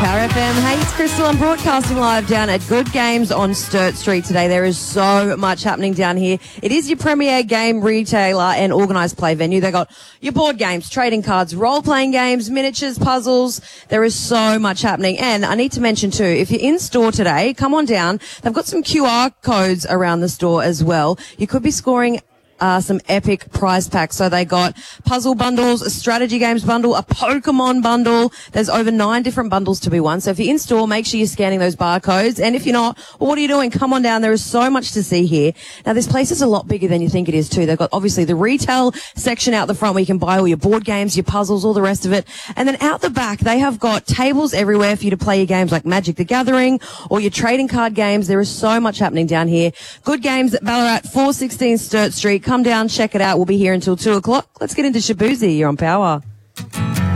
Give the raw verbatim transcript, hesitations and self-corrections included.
Power F M. Hey, it's Crystal. I'm broadcasting live down at Good Games on Sturt Street today. There is so much happening down here. It is your premier game retailer and organised play venue. They got your board games, trading cards, role-playing games, miniatures, puzzles. There is so much happening. And I need to mention too, if you're in store today, come on down. They've got some Q R codes around the store as well. You could be scoring Uh, some epic prize packs. So they got puzzle bundles, a strategy games bundle, a Pokemon bundle. There's over nine different bundles to be won. So if you're in store, make sure you're scanning those barcodes. And if you're not, well, what are you doing? Come on down. There is so much to see here. Now, this place is a lot bigger than you think it is too. They've got obviously the retail section out the front where you can buy all your board games, your puzzles, all the rest of it. And then out the back, they have got tables everywhere for you to play your games like Magic the Gathering or your trading card games. There is so much happening down here. Good Games at Ballarat, four sixteen Sturt Street. Come down, check it out. We'll be here until two o'clock. Let's get into Shaboozey. You're on Power.